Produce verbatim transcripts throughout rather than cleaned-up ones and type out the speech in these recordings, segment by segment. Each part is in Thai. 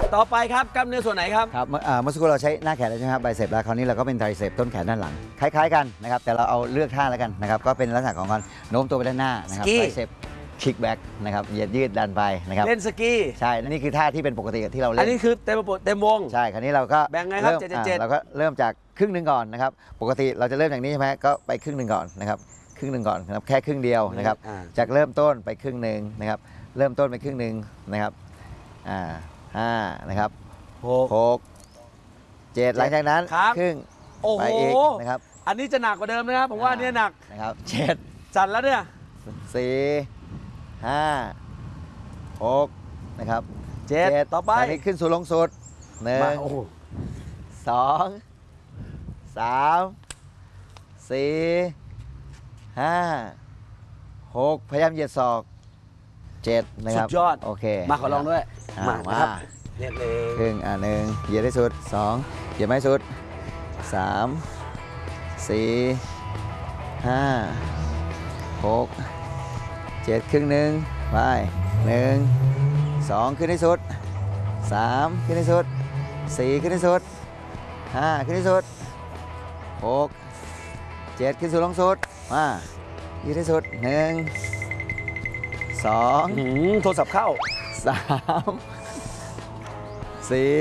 ต่อไปครับกล้ามเนื้อส่วนไหนครับครับเมื่อสักครู่เราใช้หน้าแขนแล้วใช่ไหมครับไบเซปแล้วคราวนี้เราก็เป็นไทรเซปต้นแขนด้านหลังคล้ายๆกันนะครับแต่เราเอาเลือกท่าแล้วกันนะครับก็เป็นลักษณะของการโน้มตัวไปด้านหน้านะครับไทรเซปคิกแบ็กนะครับเหยียดยืดดันไปนะครับเล่นสกีใช่นี่คือท่าที่เป็นปกติที่เราเล่นอันนี้คือเต็มเต็มวงใช่คราวนี้เราก็แบ่งไงครับเจ็ดเจ็ดเราก็เริ่มจากครึ่งหนึ่งก่อนนะครับปกติเราจะเริ่มอย่างนี้ใช่ไหมก็ไปครึ่งหนึ่งก่อนนะครับครึ่งหนึ่งก่อนนะครับแค่ครึ่งเดียวนะครับจากเริ่มต้นไปครึ่งหนึ่งนะครับเริ่มต้นไปครึ่งหนึ่งนะครับอ่าห้านะครับหกเจ็ดหลังจากนั้นครึ่งไปอีกนะครับอันนี้จะหนักกว่าเดิมนะครับผมว่าอันนี้หนักนะครับเจ็ดจัดแล้วเนี่ยสี่ห้าหกนะครับเจ็ดต่อไปอันนี้ขึ้นสู่ลงสุดหนึ่งสองสามสี่ห้าหกพยายามเหยียดศอกเจ็ดนะครับสุดยอดโอเคมาขอลองด้วยมาครับเรียบเลยครึ่งอ่ะหนึ่งเหยียดให้สุดสองเหยียดไม่สุดสามสี่ห้าหกเจ็ดครึ่งหนึ่งไปหนึ่งสองขึ้นที่สุดสามขึ้นที่สุดสี่ขึ้นที่สุดห้าขึ้นที่สุดหกเจ็ดขึ้นสู่ลงสุดมายืดที่สุดหนึ่งสองโทรศัพท์เข้าสามสี่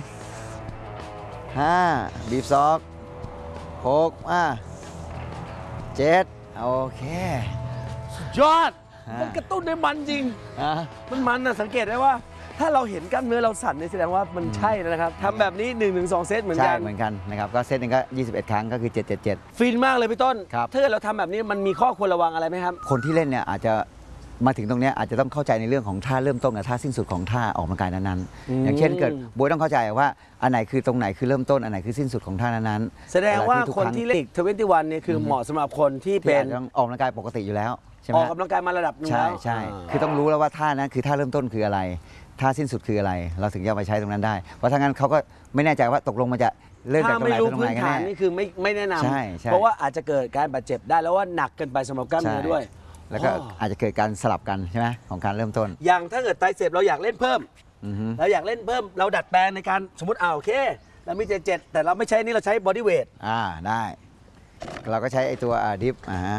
ห้าบีบศอกหกมาเจ็ดโอเคยอดมันกระตุ้นได้มันจริงมันมันนะสังเกตได้ว่าถ้าเราเห็นกล้ามเนื้อเราสั่นเนี่ยแสดงว่ามันใช่นะครับทำแบบนี้ หนึ่งถึงสอง เซตเหมือนกันใช่เหมือนกันนะครับก็เซตหนึ่งก็ยี่สิบเอ็ดครั้งก็คือเจ็ด เจ็ด เจ็ดฟินมากเลยพี่ต้นครับถ้าเกิดเราทำแบบนี้มันมีข้อควรระวังอะไรไหมครับคนที่เล่นเนี่ยอาจจะมาถึงตรงนี้อาจจะต้องเข้าใจในเรื่องของท่าเริ่มต้นกับท่าสิ้นสุดของท่าออกกำลังกายนั้นๆอย่างเช่นเกิดบวยต้องเข้าใจว่าอันไหนคือตรงไหนคือเริ่มต้นอันไหนคือสิ้นสุดของท่านั้นๆแสดงว่าคนที่เล่นทเวนตี้วันเนี่ยคือเหมาะสำหรับคนที่เป็นออกกำลังกายปกติอยู่แล้วออกกำลังกายมาระดับนึงใช่ใช่คือต้องรู้แล้วว่าท่านั้นคือท่าเริ่มต้นคืออะไรท่าสิ้นสุดคืออะไรเราถึงจะไปใช้ตรงนั้นได้เพราะถ้างั้นเขาก็ไม่แน่ใจว่าตกลงมันจะเริ่มจากตรงไหนตรงไหนกันแน่นี่คือไม่ไม่แนะนำเพราะว่าอาจจะเกิดการบาดเจ็บได้แล้วว่าหนักเกินไปสำหรับกล้ามเนื้อด้วยแล้วก็อาจจะเกิดการสลับกันใช่ไหมของการเริ่มต้นอย่างถ้าเกิดไตรเสพเราอยากเล่นเพิ่มเราอยากเล่นเพิ่มเราดัดแปลงในการสมมติเอาโอเคเรามีเจ็ดเจ็ดแต่เราไม่ใช้นี่เราใช้บอดี้เวทอ่าได้เราก็ใช้ไอตัวดิฟอ่า